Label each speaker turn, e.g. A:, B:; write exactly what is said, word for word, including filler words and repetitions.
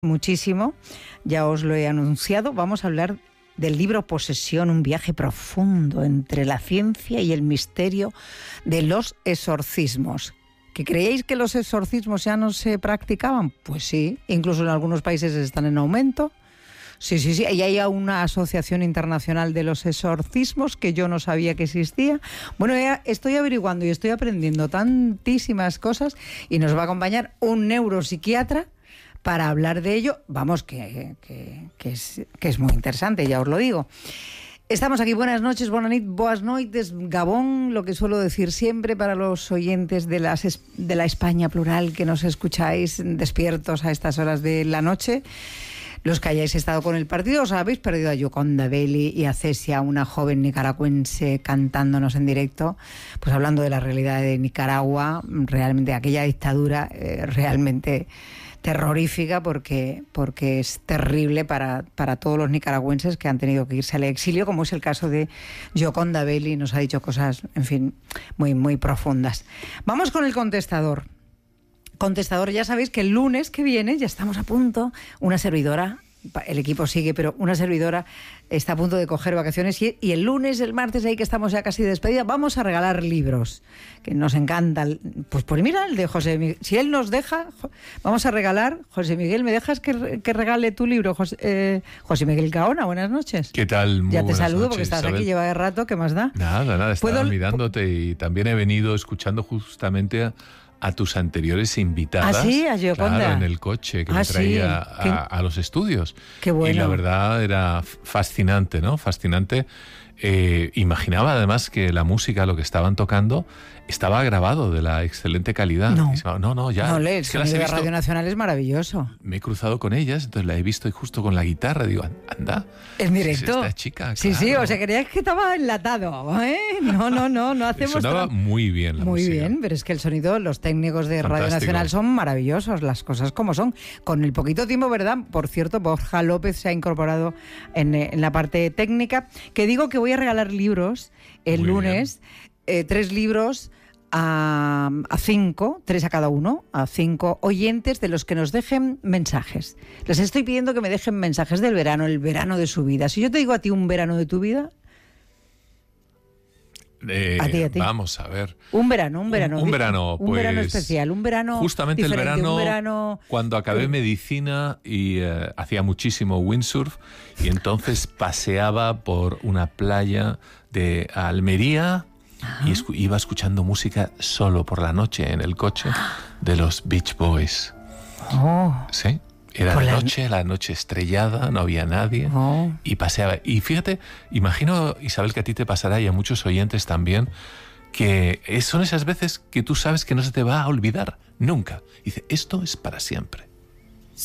A: muchísimo, ya os lo he anunciado, vamos a hablar del libro Posesión, un viaje profundo entre la ciencia y el misterio de los exorcismos. ¿Que creéis que los exorcismos ya no se practicaban? Pues sí, incluso en algunos países están en aumento. Sí, sí, sí, y hay una asociación internacional de los exorcismos que yo no sabía que existía. Bueno, ya estoy averiguando y estoy aprendiendo tantísimas cosas y nos va a acompañar un neuropsiquiatra para hablar de ello. Vamos, que, que, que, es, que es muy interesante, ya os lo digo. Estamos aquí, buenas noches, buenas noches, boas noites, Gabón, lo que suelo decir siempre para los oyentes de, las, de la España plural que nos escucháis despiertos a estas horas de la noche. Los que hayáis estado con el partido, os habéis perdido a Gioconda Belli y a Cesia, una joven nicaragüense cantándonos en directo, pues hablando de la realidad de Nicaragua, realmente aquella dictadura eh, realmente terrorífica, porque, porque es terrible para, para todos los nicaragüenses que han tenido que irse al exilio, como es el caso de Gioconda Belli, nos ha dicho cosas, en fin, muy, muy profundas. Vamos con el contestador. Contestador, ya sabéis que el lunes que viene, ya estamos a punto, una servidora, el equipo sigue, pero una servidora está a punto de coger vacaciones y, y el lunes, el martes, ahí que estamos ya casi despedida, vamos a regalar libros, que nos encanta. Pues, pues mira, el de José Miguel, si él nos deja, vamos a regalar. José Miguel, ¿me dejas que, que regale tu libro? José, eh, José Miguel Gaona, buenas noches.
B: ¿Qué tal? Muy
A: ya te saludo
B: noches,
A: porque estás
B: Isabel.
A: Aquí, lleva de rato, ¿qué más da?
B: Nada, nada, estaba
A: ¿Puedo...
B: mirándote y también he venido escuchando justamente a... a tus anteriores invitadas.
A: ¿Ah, sí? A Gioconda.
B: Claro, en el coche que
A: ah,
B: me traía
A: sí.
B: a, a los estudios.
A: Qué bueno.
B: Y la verdad era fascinante, ¿no? Fascinante. Eh, imaginaba además que la música, lo que estaban tocando, estaba grabado de la excelente calidad.
A: No,
B: y, no, no, ya.
A: No, le, el
B: es que las he
A: de
B: visto,
A: Radio Nacional es maravilloso.
B: Me he cruzado con ellas, entonces la he visto y justo con la guitarra digo, anda.
A: ¿En directo?
B: Esta chica,
A: sí,
B: claro.
A: sí, o sea, creías que estaba enlatado, ¿eh? No, no, no, no hacemos...
B: Sonaba
A: tra...
B: muy bien la
A: Muy
B: música.
A: bien, pero es que el sonido, los técnicos de
B: Fantástico.
A: Radio Nacional son maravillosos, las cosas como son. Con el poquito tiempo, ¿verdad? Por cierto, Borja López se ha incorporado en, en la parte técnica, que digo que voy a regalar libros el
B: muy
A: lunes, eh, tres libros... A, a cinco, tres a cada uno, a cinco oyentes de los que nos dejen mensajes. Les estoy pidiendo que me dejen mensajes del verano, el verano de su vida. Si yo te digo a ti un verano de tu vida...
B: Eh,
A: a ti, a ti.
B: Vamos a ver.
A: Un verano, un verano.
B: Un, un verano,
A: un
B: pues,
A: verano especial, un verano
B: justamente el verano,
A: un verano
B: cuando acabé medicina y eh, hacía muchísimo windsurf y entonces paseaba por una playa de Almería. Ajá. Y escu- iba escuchando música solo por la noche en el coche de los Beach Boys.
A: Oh.
B: Sí, era de noche, la noche estrellada, no había nadie.
A: Oh.
B: Y paseaba. Y fíjate, imagino, Isabel, que a ti te pasará y a muchos oyentes también, que son esas veces que tú sabes que no se te va a olvidar nunca. Y dice, esto es para siempre.